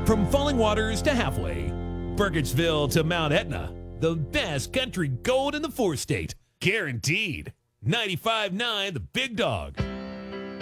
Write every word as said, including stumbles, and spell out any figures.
From Falling Waters to Halfway, Burkittsville to Mount Etna, the best country gold in the four-state. Guaranteed. ninety-five point nine The Big Dog.